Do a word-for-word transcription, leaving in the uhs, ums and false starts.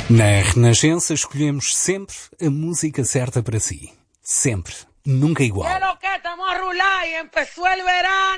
Na Renascença escolhemos sempre a música certa para si. Sempre. Nunca igual. Que lo que estamos a rular y empezó el verano.